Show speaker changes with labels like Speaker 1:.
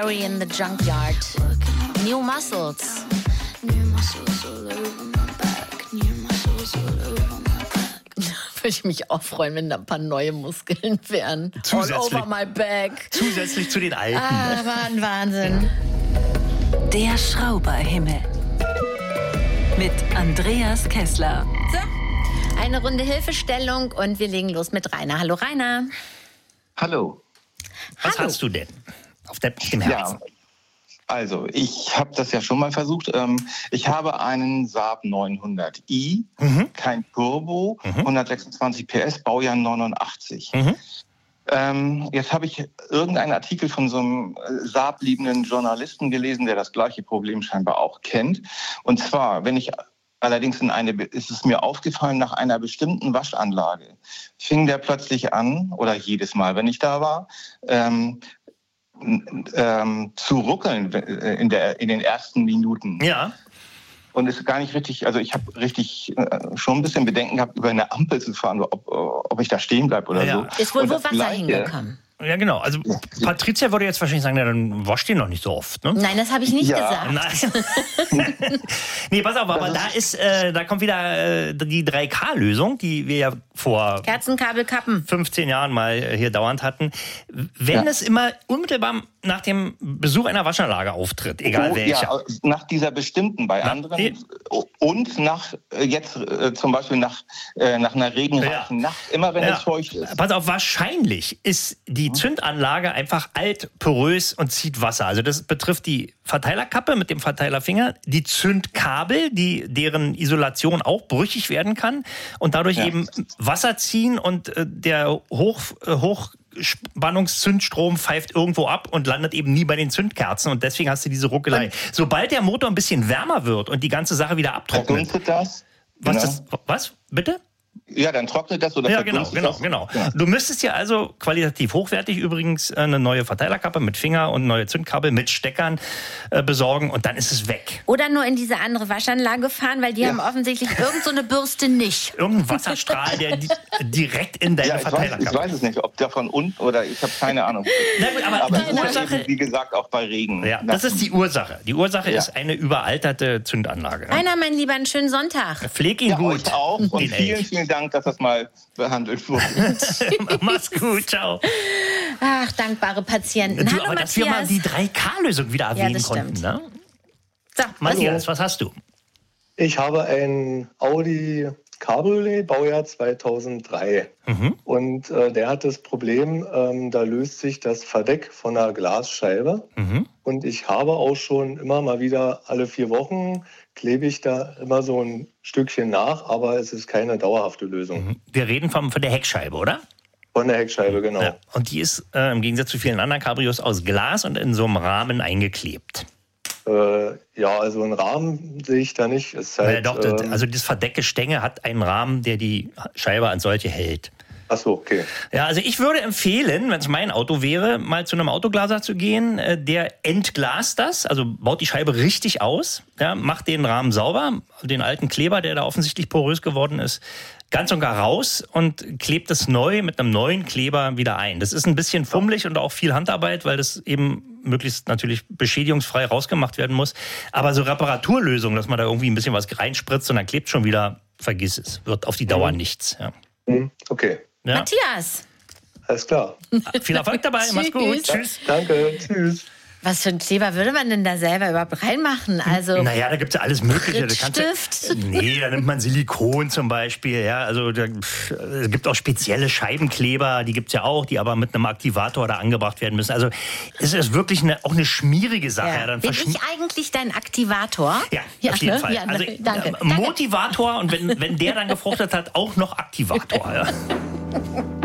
Speaker 1: Mary in the Junkyard. New Muscles. Würde ich mich auch freuen, wenn da ein paar neue Muskeln wären. All over my back.
Speaker 2: Zusätzlich zu den alten.
Speaker 1: War ein Wahnsinn.
Speaker 3: Der Schrauberhimmel. Mit Andreas Kessler.
Speaker 1: So, eine Runde Hilfestellung und wir legen los mit Rainer. Hallo Rainer.
Speaker 4: Hallo.
Speaker 2: Was hast du denn auf dem Herzen?
Speaker 4: Ja, also ich habe das ja schon mal versucht. Ich habe einen Saab 900i, kein Turbo, 126 PS, Baujahr 89. Jetzt habe ich irgendeinen Artikel von so einem Saab-liebenden Journalisten gelesen, der das gleiche Problem scheinbar auch kennt. Und zwar, wenn ich allerdings ist es mir aufgefallen, nach einer bestimmten Waschanlage fing der plötzlich an, oder jedes Mal, wenn ich da war, zu ruckeln in den ersten Minuten.
Speaker 2: Ja.
Speaker 4: Und es ist gar nicht richtig, also ich habe richtig schon ein bisschen Bedenken gehabt, über eine Ampel zu fahren, ob ich da stehen bleibe oder so.
Speaker 1: Ist wohl wo Wasser hingekommen.
Speaker 2: Ja, genau. Also Patricia würde jetzt wahrscheinlich sagen, ja, dann wascht ihr noch nicht so oft, ne?
Speaker 1: Nein, das habe ich nicht gesagt.
Speaker 2: Nein. Nee, pass auf, aber da kommt wieder die 3K-Lösung, die wir ja vor
Speaker 1: Kerzenkabel kappen.
Speaker 2: 15 Jahren mal hier dauernd hatten. Wenn es immer unmittelbar nach dem Besuch einer Waschanlage auftritt, egal welcher.
Speaker 4: Ja, nach dieser bestimmten, bei anderen. Und nach jetzt zum Beispiel nach einer regenreichen Nacht, immer wenn es feucht ist.
Speaker 2: Pass auf, wahrscheinlich ist die Zündanlage einfach alt, porös und zieht Wasser. Also das betrifft die Verteilerkappe mit dem Verteilerfinger, die Zündkabel, deren Isolation auch brüchig werden kann und dadurch eben Wasser ziehen und der Hochspannungszündstrom pfeift irgendwo ab und landet eben nie bei den Zündkerzen und deswegen hast du diese Ruckelei. Sobald der Motor ein bisschen wärmer wird und die ganze Sache wieder abtrocknet.
Speaker 4: Das?
Speaker 2: Was? Bitte?
Speaker 4: Ja, dann trocknet das oder verdunstet das.
Speaker 2: Genau. Ja. Du müsstest ja also qualitativ hochwertig übrigens eine neue Verteilerkappe mit Finger und neue Zündkabel mit Steckern besorgen und dann ist es weg.
Speaker 1: Oder nur in diese andere Waschanlage fahren, weil die haben offensichtlich irgend so eine Bürste nicht.
Speaker 2: Irgendein Wasserstrahl, der direkt in deine Verteilerkappe.
Speaker 4: Ich weiß es nicht, ob davon unten oder ich habe keine Ahnung.
Speaker 2: Na gut, aber die Ursache,
Speaker 4: eben, wie gesagt, auch bei Regen.
Speaker 2: Ja, das ist die Ursache. Die Ursache ist eine überalterte Zündanlage.
Speaker 1: Rainer, mein Lieber, einen schönen Sonntag.
Speaker 2: Pfleg ihn gut.
Speaker 4: Euch auch und vielen Dank, dass das mal behandelt wurde.
Speaker 2: Mach's gut, ciao.
Speaker 1: Ach, dankbare Patienten. Hallo,
Speaker 2: aber
Speaker 1: Matthias.
Speaker 2: dass wir mal die 3K-Lösung wieder erwähnen konnten. Ne?
Speaker 1: So,
Speaker 2: Matthias, was hast du?
Speaker 5: Ich habe ein Audi Cabriolet, Baujahr 2003. Und der hat das Problem, da löst sich das Verdeck von der Glasscheibe. Und ich habe auch schon immer mal wieder alle 4 Wochen klebe ich da immer so ein Stückchen nach, aber es ist keine dauerhafte Lösung.
Speaker 2: Wir reden von der Heckscheibe, oder?
Speaker 5: Von der Heckscheibe, genau.
Speaker 2: Ja. Und die ist im Gegensatz zu vielen anderen Cabrios aus Glas und in so einem Rahmen eingeklebt.
Speaker 5: Ja, also einen Rahmen sehe ich da nicht. Es ist halt,
Speaker 2: doch, also das Verdeckgestänge hat einen Rahmen, der die Scheibe als solche hält.
Speaker 5: Ach so, okay.
Speaker 2: Ja, also ich würde empfehlen, wenn es mein Auto wäre, mal zu einem Autoglaser zu gehen. Der entglast das, also baut die Scheibe richtig aus, ja, macht den Rahmen sauber, den alten Kleber, der da offensichtlich porös geworden ist, ganz und gar raus und klebt es neu mit einem neuen Kleber wieder ein. Das ist ein bisschen fummelig und auch viel Handarbeit, weil das eben möglichst natürlich beschädigungsfrei rausgemacht werden muss. Aber so Reparaturlösungen, dass man da irgendwie ein bisschen was reinspritzt und dann klebt schon wieder, vergiss es. Wird auf die Dauer nichts. Ja.
Speaker 5: Okay.
Speaker 2: Ja.
Speaker 1: Matthias.
Speaker 5: Alles klar.
Speaker 2: Viel Erfolg dabei, mach's gut. Tschüss.
Speaker 5: Danke, tschüss.
Speaker 1: Was für ein Kleber würde man denn da selber überhaupt reinmachen? Also
Speaker 2: naja, da gibt's ja alles Mögliche.
Speaker 1: Stift?
Speaker 2: Nee, da nimmt man Silikon zum Beispiel. Ja, also es gibt auch spezielle Scheibenkleber, die gibt's ja auch, die aber mit einem Aktivator da angebracht werden müssen. Also es ist wirklich auch eine schmierige Sache.
Speaker 1: Ja.
Speaker 2: Ja, dann
Speaker 1: bin ich eigentlich dein Aktivator?
Speaker 2: Ja, auf jeden Fall.
Speaker 1: Ja,
Speaker 2: also,
Speaker 1: danke.
Speaker 2: Motivator und wenn der dann gefruchtet hat, auch noch Aktivator. Ja.